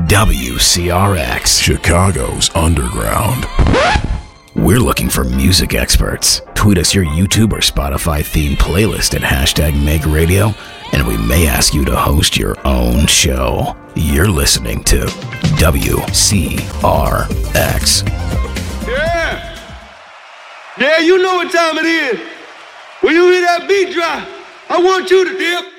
WCRX, Chicago's underground. We're looking for music experts. Tweet us your YouTube or Spotify themed playlist at #MakeRadio, and we may ask you to host your own show. You're listening to WCRX. Yeah, you know what time it is. When you hear that beat drop, I want you to dip.